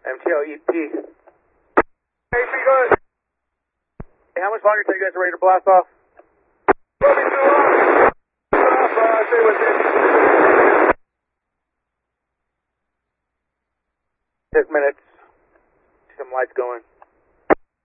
MTL-EP. Hey, pretty good. Hey, how much longer till you guys are ready to blast off? Don't be too long. Stay within 6 minutes. Some lights going.